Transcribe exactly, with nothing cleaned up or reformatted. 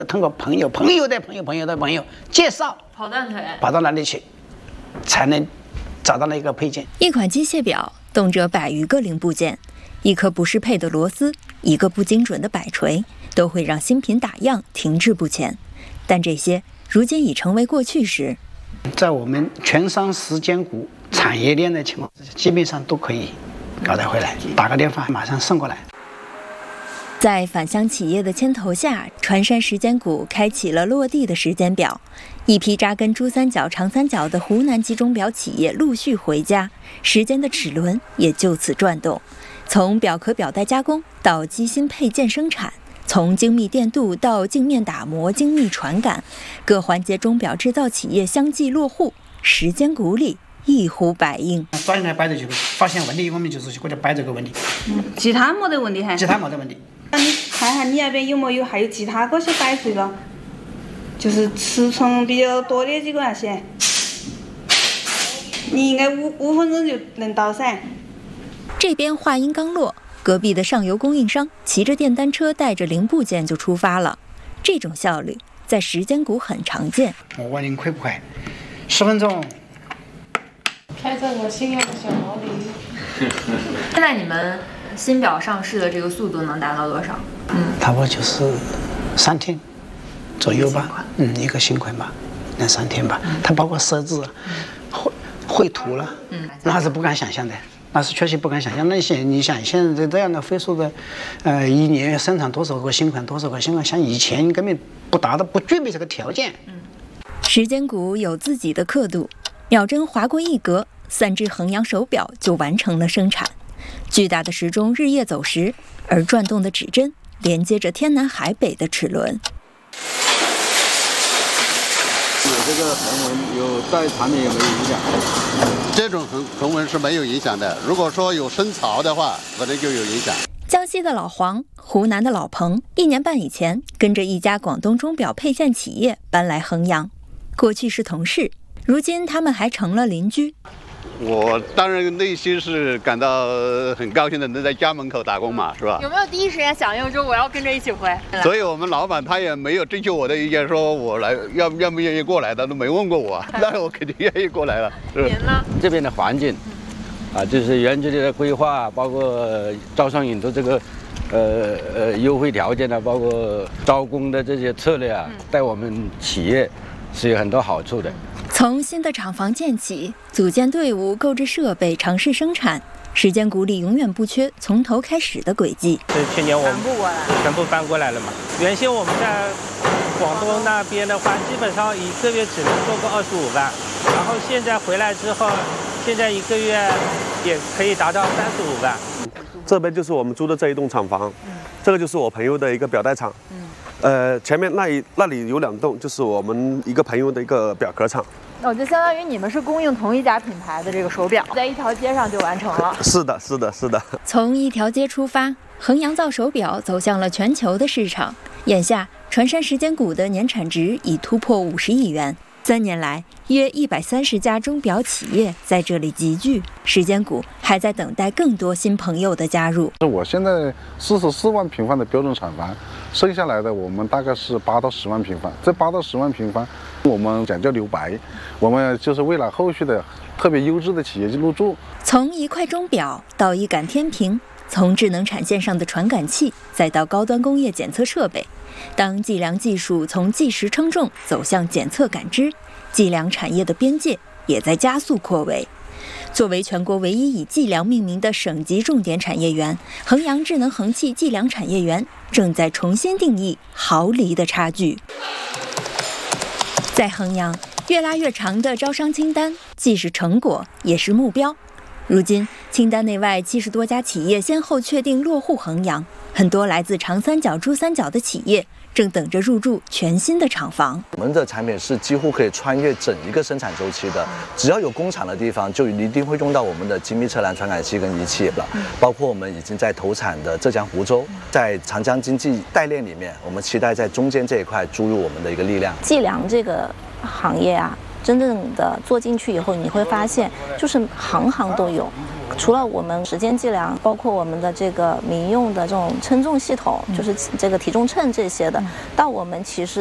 通过朋友、朋友的朋友、朋友的朋友介绍， 跑断腿， 跑到哪里去，才能找到那个配件。 一款机械表动辄百余个零部件，一颗不适配的螺丝，一个不精准的摆锤，都会让新品打样停滞不前。但这些如今已成为过去时。 在我们全商时间股产业链的情况之下，基本上都可以搞得回来，打个电话马上送过来。 在返乡企业的牵头下，传山时间股开启了落地的时间表。一批扎根珠三角、长三角的湖南集钟表企业陆续回家，时间的齿轮也就此转动。从表壳表带加工到机芯配件生产，从精密电镀到镜面打磨、精密传感，各环节钟表制造企业相继落户，时间股里一呼百应。 抓进来摆着就发现问题，我们就是或者摆这个问题。 嗯，其他没得问题还？ 其他没得问题。 那你看看你那边有没有还有其他个些摆锤了？就是尺寸比较多的几个那些，你应该五五分钟就能到噻。 这边话音刚落，隔壁的上游供应商骑着电单车带着零部件就出发了。这种效率在时间股很常见。 我问您快不快？十分钟。 开这个心爱的小毛驴。现在你们新表上市的这个速度能达到多少？嗯， 差不多就是三天左右吧。嗯，一个新款吧，两三天吧。嗯、它包括设置、绘绘图了，嗯，那是不敢想象的。那是确实不敢想象。那些你想现在这样的飞速的，呃，一年生产多少个新款，多少个新款，像以前根本不达到，不具备这个条件。 嗯，时间股有自己的刻度，秒针划过一格，三只衡阳手表就完成了生产。巨大的时钟日夜走时，而转动的指针连接着天南海北的齿轮。 有这个横纹，有在产品有没有影响？ 这种横横纹是没有影响的。如果说有深槽的话，可能就有影响。 江西的老黄，湖南的老彭，一年半以前跟着一家广东钟表配件企业搬来衡阳，过去是同事，如今他们还成了邻居。 我当然内心是感到很高兴的，能在家门口打工嘛，是吧？ 有没有第一时间响应说我要跟着一起回？ 所以我们老板他也没有征求我的意见，说我来要愿不愿意过来，他都没问过我，那我肯定愿意过来了。 您呢？ 这边的环境，啊，就是园区里的规划，包括招商引的这个，呃呃优惠条件啊，包括招工的这些策略啊，对我们企业是有很多好处的。 从新的厂房建起，组建队伍，购置设备，尝试生产，时间股里永远不缺从头开始的轨迹。 这去年我们全部搬过来了嘛。原先我们在广东那边的话，基本上一个月只能做个二十五万，然后现在回来之后，现在一个月也可以达到三十五万。 这边就是我们租的这一栋厂房，嗯、这个就是我朋友的一个表带厂。嗯呃，前面那一那里有两栋，就是我们一个朋友的一个表壳厂。 哦，就相当于你们是供应同一家品牌的这个手表，在一条街上就完成了。 是的，是的，是的。 从一条街出发，衡阳造手表走向了全球的市场。眼下，传山时间股的年产值已突破五十亿元。三年来，约一百三十家钟表企业在这里集聚，时间股还在等待更多新朋友的加入。 我现在四十四万平方的标准厂房，剩下来的我们大概是八到十万平方。这八到十万平方，我们讲究留白，我们就是为了后续的特别优质的企业入驻。 从一块钟表到一杆天平，从智能产线上的传感器，再到高端工业检测设备。当计量技术从计时称重走向检测感知，计量产业的边界也在加速扩围。作为全国唯一以计量命名的省级重点产业园，衡阳智能衡器计量产业园正在重新定义毫厘的差距。在衡阳，越拉越长的招商清单既是成果也是目标。如今，清单内外七十多家企业先后确定落户衡阳，很多来自长三角、珠三角的企业正等着入驻全新的厂房。 我们的产品是几乎可以穿越整一个生产周期的，只要有工厂的地方，就一定会用到我们的精密测量传感器跟仪器了。包括我们已经在投产的浙江湖州，在长江经济带链里面，我们期待在中间这一块注入我们的一个力量。 计量这个行业啊，真正的做进去以后，你会发现，就是行行都有。 除了我们时间计量，包括我们的这个民用的这种称重系统，就是这个体重秤这些的，到我们其实。